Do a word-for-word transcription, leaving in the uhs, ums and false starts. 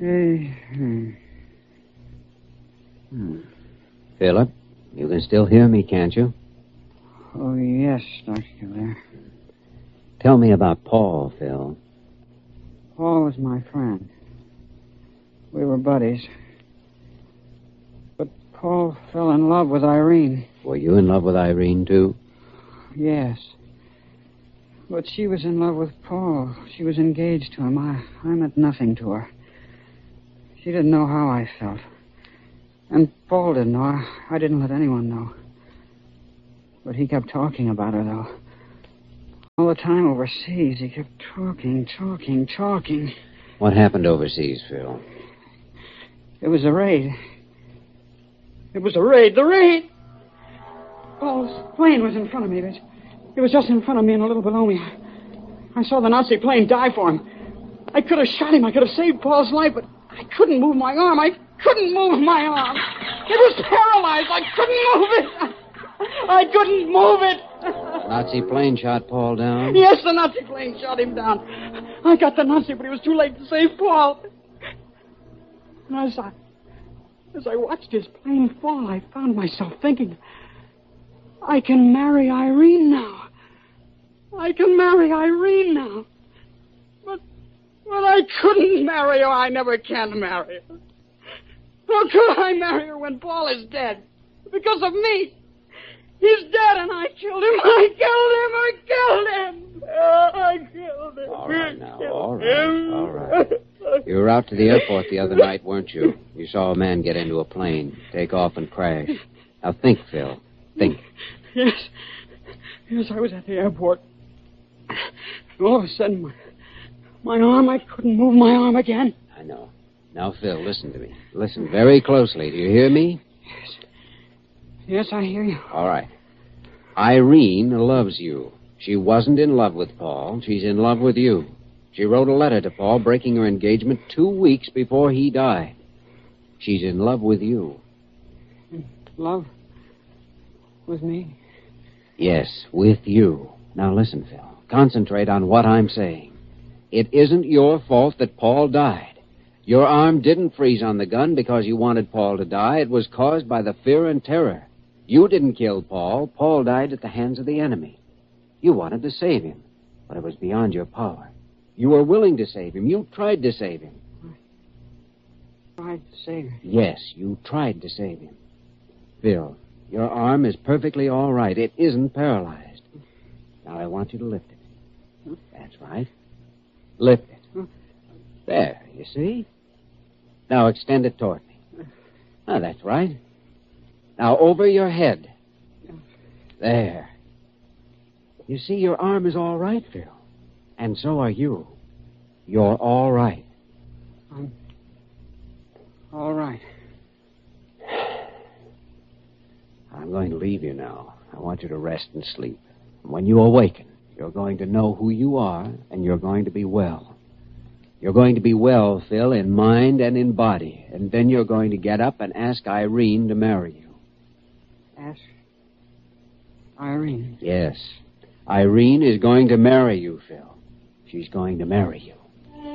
Hmm. Philip, you can still hear me, can't you? Oh, yes, Doctor Kildare. Tell me about Paul, Phil. Paul was my friend. We were buddies. But Paul fell in love with Irene. Were you in love with Irene, too? Yes. But she was in love with Paul. She was engaged to him. I, I meant nothing to her. She didn't know how I felt. And Paul didn't know. I, I didn't let anyone know. But he kept talking about her, though. All the time overseas, he kept talking, talking, talking. What happened overseas, Phil? It was a raid. It was a raid. The raid! Paul's plane was in front of me. It, it was just in front of me and a little below me. I saw the Nazi plane dive for him. I could have shot him. I could have saved Paul's life, but I couldn't move my arm. I couldn't move my arm. It was paralyzed. I couldn't move it. I couldn't move it. Nazi plane shot Paul down? Yes, the Nazi plane shot him down. I got the Nazi, but it was too late to save Paul. And as I, as I watched his plane fall, I found myself thinking, I can marry Irene now. I can marry Irene now. But, but I couldn't marry her. I never can marry her. How could I marry her when Paul is dead? Because of me. He's dead, and I killed him. I killed him. I killed him. Oh, I killed him. All right now. All right. All right. You were out to the airport the other night, weren't you? You saw a man get into a plane, take off and crash. Now think, Phil. Think. Yes. Yes, I was at the airport. All of a sudden, my, my arm, I couldn't move my arm again. I know. Now, Phil, listen to me. Listen very closely. Do you hear me? Yes. Yes, I hear you. All right. Irene loves you. She wasn't in love with Paul. She's in love with you. She wrote a letter to Paul breaking her engagement two weeks before he died. She's in love with you. Love? With me? Yes, with you. Now listen, Phil. Concentrate on what I'm saying. It isn't your fault that Paul died. Your arm didn't freeze on the gun because you wanted Paul to die. It was caused by the fear and terror. You didn't kill Paul. Paul died at the hands of the enemy. You wanted to save him, but it was beyond your power. You were willing to save him. You tried to save him. I tried to save him? Yes, you tried to save him. Phil, your arm is perfectly all right. It isn't paralyzed. Now I want you to lift it. That's right. Lift it. There, you see? Now extend it toward me. Ah, that's right. Now over your head. There. You see, your arm is all right, Phil. And so are you. You're all right. I'm all right. I'm going to leave you now. I want you to rest and sleep. And when you awaken, you're going to know who you are, and you're going to be well. You're going to be well, Phil, in mind and in body. And then you're going to get up and ask Irene to marry you. Ask Irene? Yes. Irene is going to marry you, Phil. She's going to marry you.